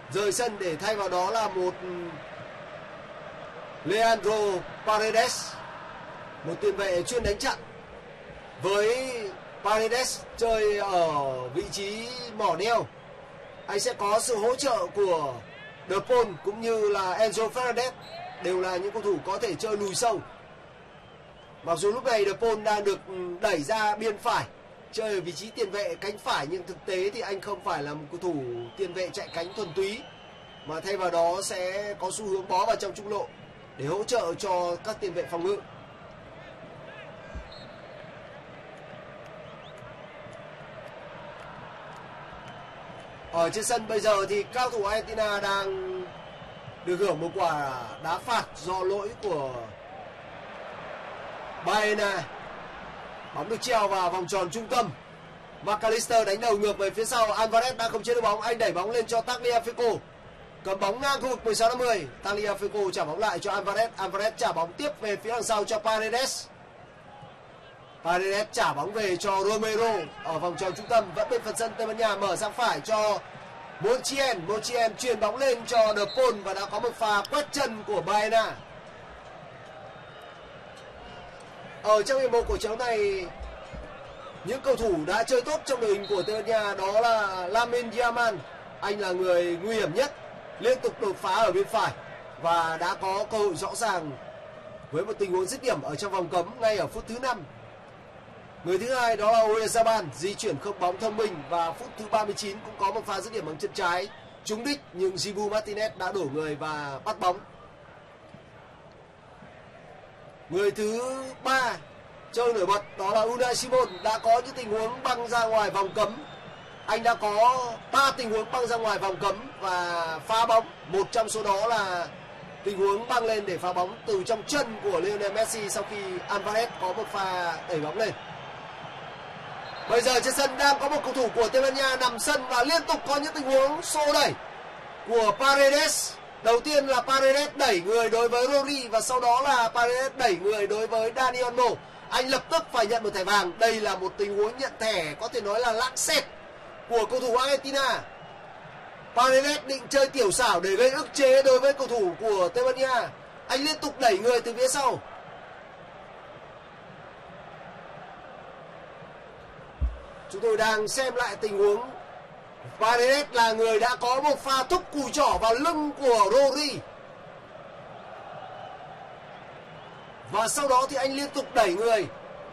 rời sân để thay vào đó là một Leandro Paredes, một tiền vệ chuyên đánh chặn. Với Paredes chơi ở vị trí mỏ neo, anh sẽ có sự hỗ trợ của De Paul cũng như là Enzo Fernandez, đều là những cầu thủ có thể chơi lùi sâu. Mặc dù lúc này De Paul đang được đẩy ra biên phải, chơi ở vị trí tiền vệ cánh phải, nhưng thực tế thì anh không phải là một cầu thủ tiền vệ chạy cánh thuần túy, mà thay vào đó sẽ có xu hướng bó vào trong trung lộ để hỗ trợ cho các tiền vệ phòng ngự. Ở trên sân bây giờ thì cao thủ Argentina đang được hưởng một quả đá phạt do lỗi của Baena. Bóng được treo vào vòng tròn trung tâm. McAllister đánh đầu ngược về phía sau. Alvarez đang không chế được bóng, anh đẩy bóng lên cho Tagliafico, cầm bóng ngang khu vực 16-50. Tagliafico trả bóng lại cho Alvarez. Alvarez trả bóng tiếp về phía đằng sau cho Paredes. Paredes trả bóng về cho Romero ở vòng tròn trung tâm, vẫn bên phần sân Tây Ban Nha, mở sang phải cho Montiel. Montiel chuyền bóng lên cho De Paul và đã có một pha quét chân của Baena. Ở trong hiệp một của trận này, những cầu thủ đã chơi tốt trong đội hình của Tây Ban Nha đó là Lamine Yamal. Anh là người nguy hiểm nhất, liên tục đột phá ở bên phải và đã có cơ hội rõ ràng với một tình huống dứt điểm ở trong vòng cấm ngay ở phút thứ 5. Người thứ hai đó là Oyarzabal, di chuyển không bóng thông minh, và phút thứ 39 cũng có một pha dứt điểm bằng chân trái trúng đích, nhưng Dibu Martinez đã đổ người và bắt bóng. Người thứ ba chơi nổi bật đó là Unai Simon, đã có những tình huống băng ra ngoài vòng cấm. Anh đã có 3 tình huống băng ra ngoài vòng cấm và phá bóng. Một trong số đó là tình huống băng lên để phá bóng từ trong chân của Lionel Messi sau khi Alvarez có một pha đẩy bóng lên. Bây giờ trên sân đang có một cầu thủ của Tây Ban Nha nằm sân và liên tục có những tình huống xô đẩy của Paredes. Đầu tiên là Paredes đẩy người đối với Rodri và sau đó là Paredes đẩy người đối với Dani Olmo. Anh lập tức phải nhận một thẻ vàng. Đây là một tình huống nhận thẻ có thể nói là lãng xẹt của cầu thủ Argentina. Paredes định chơi tiểu xảo để gây ức chế đối với cầu thủ của Tây Ban Nha. Anh liên tục đẩy người từ phía sau. Chúng tôi đang xem lại tình huống. Paredes là người đã có một pha thúc cùi trỏ vào lưng của Rodri. Và sau đó thì anh liên tục đẩy người.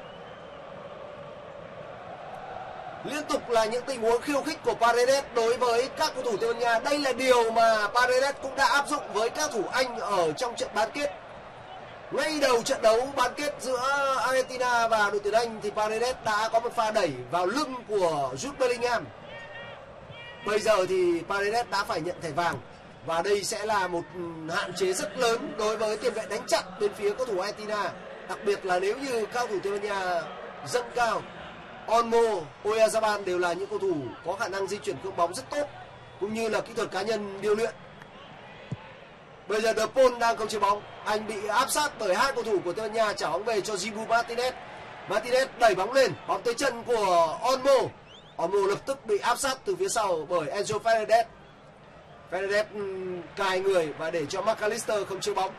Liên tục là những tình huống khiêu khích của Paredes đối với các cầu thủ Tây Ban Nha. Đây là điều mà Paredes cũng đã áp dụng với các thủ Anh ở trong trận bán kết. Ngay đầu trận đấu bán kết giữa Argentina và đội tuyển Anh thì Paredes đã có một pha đẩy vào lưng của Jude Bellingham. Bây giờ thì Paredes đã phải nhận thẻ vàng và đây sẽ là một hạn chế rất lớn đối với tiền vệ đánh chặn bên phía cầu thủ Argentina, đặc biệt là nếu như cao thủ Tây Ban Nha dâng cao. Olmo, Oyarzabal đều là những cầu thủ có khả năng di chuyển cương bóng rất tốt cũng như là kỹ thuật cá nhân điêu luyện. Bây giờ De Paul đang không chế bóng, anh bị áp sát bởi hai cầu thủ của Tây Ban Nha, trả bóng về cho Dibu Martinez. Martinez đẩy bóng lên, bóng tới chân của Olmo. Olmo lập tức bị áp sát từ phía sau bởi Enzo Fernandez. Fernandez cài người và để cho McAllister không chế bóng.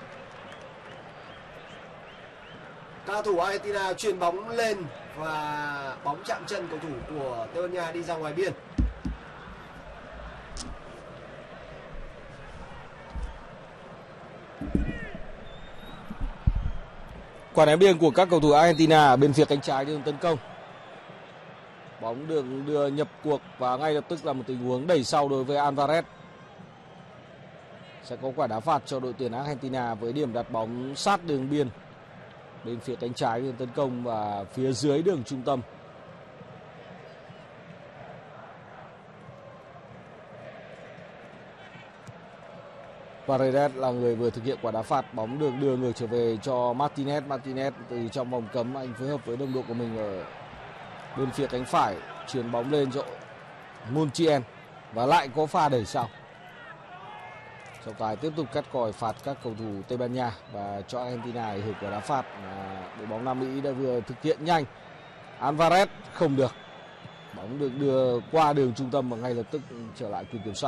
Cao thủ Argentina chuyền bóng lên và bóng chạm chân cầu thủ của Tây Ban Nha đi ra ngoài biên. Quả ném biên của các cầu thủ Argentina ở bên phía cánh trái đường tấn công. Bóng được đưa nhập cuộc và ngay lập tức là một tình huống đẩy sau đối với Alvarez. Sẽ có quả đá phạt cho đội tuyển Argentina với điểm đặt bóng sát đường biên bên phía cánh trái đường tấn công và phía dưới đường trung tâm. Paredes là người vừa thực hiện quả đá phạt, bóng được đưa ngược trở về cho Martinez. Martinez từ trong vòng cấm, anh phối hợp với đồng đội của mình ở bên phía cánh phải, chuyền bóng lên cho Montiel và lại có pha đẩy sau. Trọng tài tiếp tục cắt còi phạt các cầu thủ Tây Ban Nha và cho Argentina hưởng quả đá phạt. Đội bóng Nam Mỹ đã vừa thực hiện nhanh. Alvarez không được, bóng được đưa qua đường trung tâm và ngay lập tức trở lại quyền kiểm soát.